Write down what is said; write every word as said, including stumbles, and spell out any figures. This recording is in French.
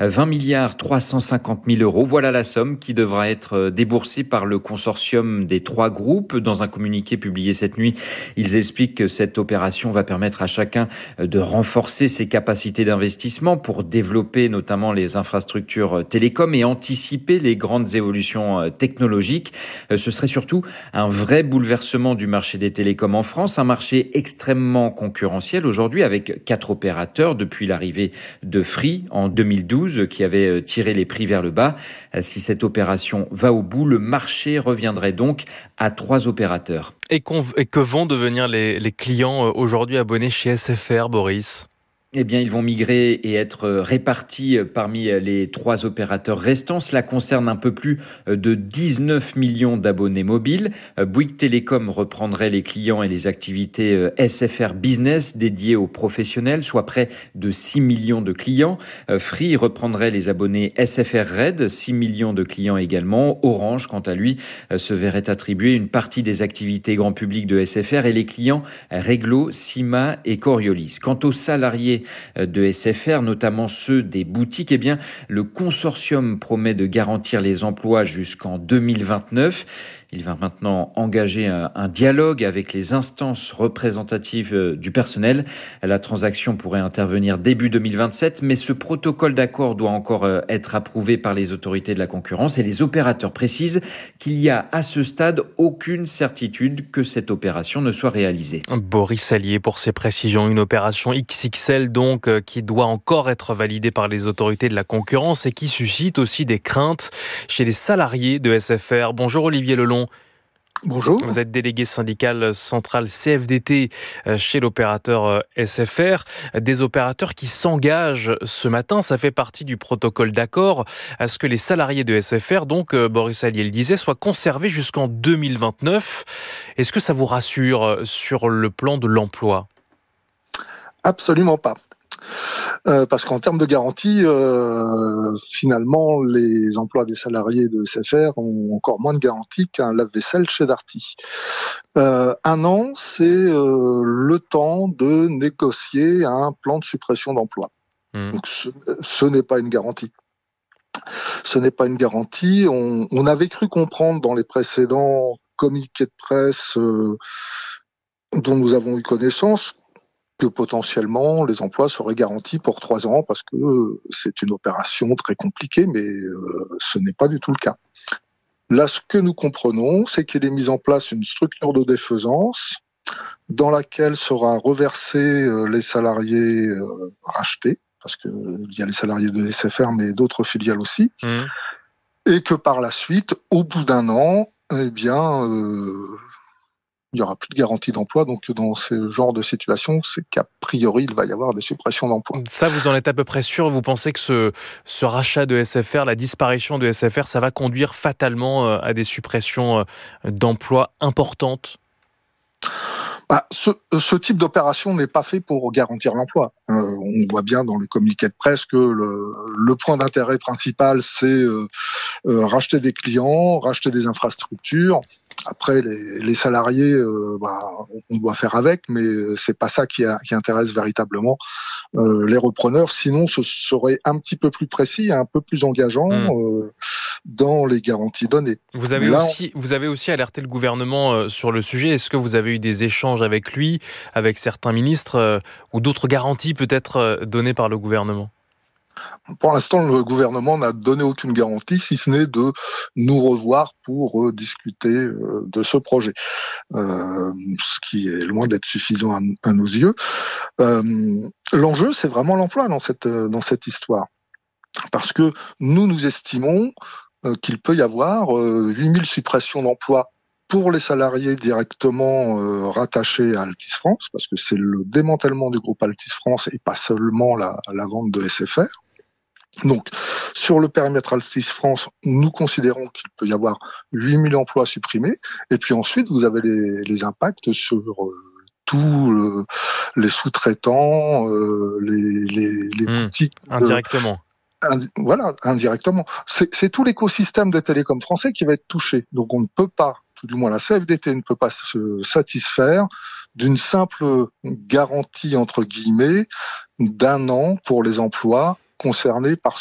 vingt milliards trois cent cinquante mille euros. Voilà la somme qui devra être déboursée par le consortium des trois groupes. Dans un communiqué publié cette nuit, ils expliquent que cette opération va permettre à chacun de renforcer ses capacités d'investissement pour développer notamment les infrastructures télécom et anticiper les grandes évolutions technologiques. Ce serait surtout un vrai bouleversement du marché des télécoms en France, un marché extrêmement concurrentiel aujourd'hui avec quatre opérateurs depuis l'arrivée de Free en deux mille douze qui avait tiré les prix vers le bas. Si cette opération va au bout, le marché reviendrait donc à trois opérateurs. Et, et que vont devenir les, les clients aujourd'hui abonnés chez S F R, Boris ? Eh bien, ils vont migrer et être répartis parmi les trois opérateurs restants. Cela concerne un peu plus de dix-neuf millions d'abonnés mobiles. Bouygues Télécom reprendrait les clients et les activités S F R Business dédiées aux professionnels, soit près de six millions de clients. Free reprendrait les abonnés S F R Red, six millions de clients également. Orange, quant à lui, se verrait attribuer une partie des activités grand public de S F R et les clients Reglo, Sima et Coriolis. Quant aux salariés de S F R, notamment ceux des boutiques, eh bien, le consortium promet de garantir les emplois jusqu'en deux mille vingt-neuf. Il va maintenant engager un, un dialogue avec les instances représentatives du personnel. La transaction pourrait intervenir début deux mille vingt-sept, mais ce protocole d'accord doit encore être approuvé par les autorités de la concurrence et les opérateurs précisent qu'il y a à ce stade aucune certitude que cette opération ne soit réalisée. Boris Allier pour ses précisions. Une opération X X L donc qui doit encore être validée par les autorités de la concurrence et qui suscite aussi des craintes chez les salariés de S F R. Bonjour Olivier Lelon. Bonjour. Vous êtes délégué syndical central C F D T chez l'opérateur S F R. Des opérateurs qui s'engagent ce matin, ça fait partie du protocole d'accord à ce que les salariés de S F R, donc Boris Allier le disait, soient conservés jusqu'en deux mille vingt-neuf. Est-ce que ça vous rassure sur le plan de l'emploi ? Absolument pas. Euh, parce qu'en termes de garantie, euh, finalement, les emplois des salariés de S F R ont encore moins de garantie qu'un lave-vaisselle chez Darty. Euh, un an, c'est euh, le temps de négocier un plan de suppression d'emplois. Mmh. Donc, ce, ce n'est pas une garantie. Ce n'est pas une garantie. On, on avait cru comprendre dans les précédents communiqués de presse euh, dont nous avons eu connaissance que potentiellement les emplois seraient garantis pour trois ans parce que c'est une opération très compliquée, mais euh, ce n'est pas du tout le cas. Là, ce que nous comprenons, c'est qu'il est mis en place une structure de défaisance dans laquelle sera reversé euh, les salariés euh, rachetés, parce qu'il y a les salariés de S F R, mais d'autres filiales aussi, mmh. et que par la suite, au bout d'un an, eh bien... Euh, il n'y aura plus de garantie d'emploi. Donc, dans ce genre de situation, c'est qu'a priori, il va y avoir des suppressions d'emplois. Ça, vous en êtes à peu près sûr ? Vous pensez que ce, ce rachat de S F R, la disparition de S F R, ça va conduire fatalement à des suppressions d'emplois importantes ? Bah, ce, ce type d'opération n'est pas fait pour garantir l'emploi. Euh, on voit bien dans les communiqués de presse que le, le point d'intérêt principal, c'est euh, euh, racheter des clients, racheter des infrastructures. Après, les, les salariés, euh, bah, on doit faire avec, mais c'est pas ça qui, a, qui intéresse véritablement euh, les repreneurs. Sinon, ce serait un petit peu plus précis, un peu plus engageant mmh. euh, dans les garanties données. Vous avez Là, aussi, vous avez aussi alerté le gouvernement euh, sur le sujet. Est-ce que vous avez eu des échanges avec lui, avec certains ministres, euh, ou d'autres garanties peut-être euh, données par le gouvernement ? Pour l'instant, le gouvernement n'a donné aucune garantie, si ce n'est de nous revoir pour euh, discuter euh, de ce projet, euh, ce qui est loin d'être suffisant à, à nos yeux. Euh, l'enjeu, c'est vraiment l'emploi dans cette, dans cette histoire. Parce que nous, nous estimons euh, qu'il peut y avoir euh, huit mille suppressions d'emplois pour les salariés directement euh, rattachés à Altice France, parce que c'est le démantèlement du groupe Altice France et pas seulement la, la vente de S F R. Donc, sur le périmètre Altice France, nous considérons qu'il peut y avoir huit mille emplois supprimés. Et puis ensuite, vous avez les, les impacts sur euh, tous le, les sous-traitants, euh, les, les, les mmh, boutiques. Indirectement. Euh, indi- voilà, indirectement. C'est, c'est tout l'écosystème des télécoms français qui va être touché. Donc, on ne peut pas, tout du moins la C F D T ne peut pas se satisfaire d'une simple garantie, entre guillemets, d'un an pour les emplois concernés par